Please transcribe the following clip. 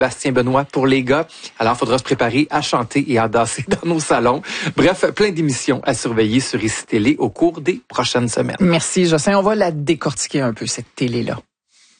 Bastien Benoît pour les gars. Alors, il faudra se préparer à chanter et à danser dans nos salons. Bref, plein d'émissions à surveiller sur ICI Télé au cours des prochaines semaines. Merci, Jocelyn. On va la décortiquer un peu, cette télé-là.